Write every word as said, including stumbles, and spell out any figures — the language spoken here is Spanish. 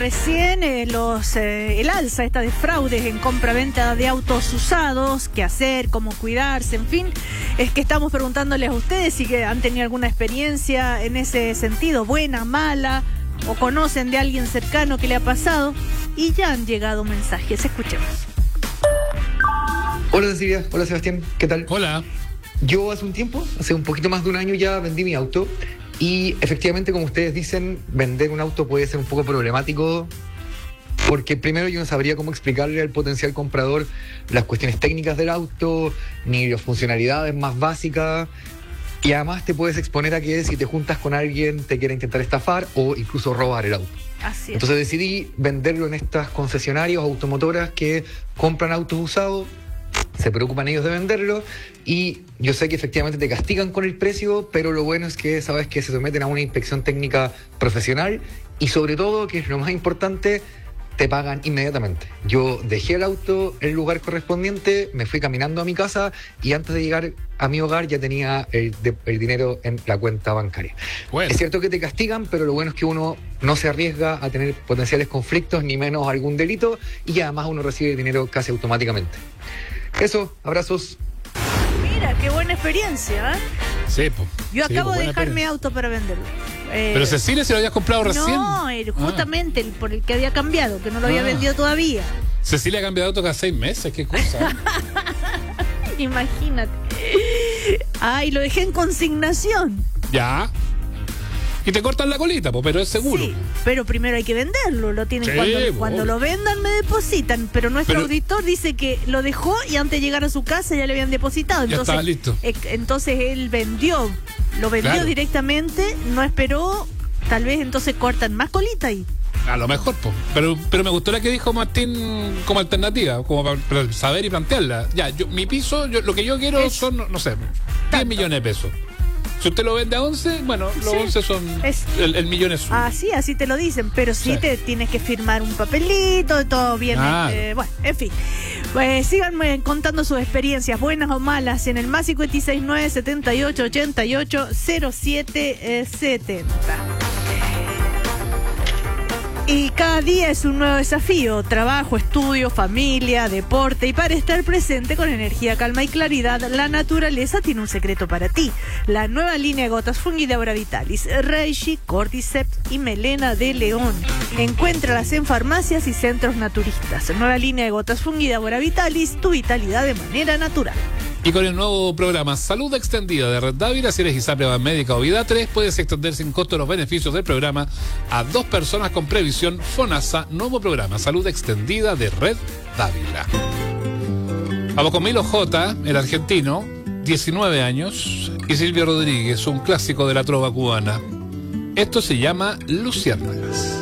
recién, eh, los eh, el alza esta de fraudes en compra-venta de autos usados, qué hacer, cómo cuidarse, en fin, es que estamos preguntándoles a ustedes si que han tenido alguna experiencia en ese sentido, buena, mala, o conocen de alguien cercano que le ha pasado, y ya han llegado mensajes. Escuchemos. Hola Cecilia, hola Sebastián, ¿qué tal? Hola. Yo hace un tiempo, hace un poquito más de un año ya vendí mi auto y efectivamente, como ustedes dicen, vender un auto puede ser un poco problemático porque primero yo no sabría cómo explicarle al potencial comprador las cuestiones técnicas del auto, ni las funcionalidades más básicas, y además te puedes exponer a que si te juntas con alguien te quiera intentar estafar o incluso robar el auto. Así es. Entonces decidí venderlo en estas concesionarias automotoras que compran autos usados, se preocupan ellos de venderlo, y yo sé que efectivamente te castigan con el precio, pero lo bueno es que sabes que se someten a una inspección técnica profesional y sobre todo, que es lo más importante, te pagan inmediatamente. Yo dejé el auto en el lugar correspondiente, me fui caminando a mi casa y antes de llegar a mi hogar ya tenía el, de, el dinero en la cuenta bancaria. Bueno. Es cierto que te castigan, pero lo bueno es que uno no se arriesga a tener potenciales conflictos ni menos algún delito, y además uno recibe el dinero casi automáticamente. Eso, abrazos. Mira, qué buena experiencia, ¿eh? Sí, pues. Yo sí, acabo po, de dejar pena. mi auto para venderlo. Eh, Pero Cecilia, ¿se lo habías comprado recién? No, el, justamente ah. el por el que había cambiado, que no lo había ah. vendido todavía. Cecilia ha cambiado de auto cada seis meses, qué cosa. Imagínate. Ay, lo dejé en consignación. Ya. Y te cortan la colita, po, pero es seguro. Sí, pero primero hay que venderlo. Lo tienen sí, cuando, po, cuando lo vendan me depositan. Pero nuestro pero, auditor dice que lo dejó y antes de llegar a su casa ya le habían depositado. Entonces, ya estaba listo. Eh, entonces él vendió, lo vendió claro. directamente, no esperó. Tal vez entonces cortan más colita ahí. A lo mejor, po. pero pero me gustó la que dijo Martín como alternativa, como para, para saber y plantearla. Ya, yo mi piso, yo, lo que yo quiero es, son, no sé, diez millones de pesos. Si usted lo vende a once, bueno, los sí, once son es, el, el millón es suyo. Ah, sí, así te lo dicen, pero sí, sí. te tienes que firmar un papelito, todo bien. Ah. Eh, bueno, en fin. Pues síganme contando sus experiencias, buenas o malas, en el más cincuenta y seis nueve setenta y ocho ochenta y ocho cero siete setenta. Y cada día es un nuevo desafío, trabajo, estudio, familia, deporte, y para estar presente con energía, calma y claridad, la naturaleza tiene un secreto para ti. La nueva línea de gotas Fungi de Aura Vitalis, Reishi, Cordyceps y Melena de León. Encuéntralas en farmacias y centros naturistas. Nueva línea de gotas Fungi de Aura Vitalis, tu vitalidad de manera natural. Y con el nuevo programa Salud Extendida de Red Dávila, si eres ISAPRE, Médica o Vida tres, puedes extender sin costo los beneficios del programa a dos personas con previsión FONASA. Nuevo programa Salud Extendida de Red Dávila. Vamos con Milo J, el argentino, diecinueve años, y Silvio Rodríguez, un clásico de la trova cubana. Esto se llama Luciérnagas.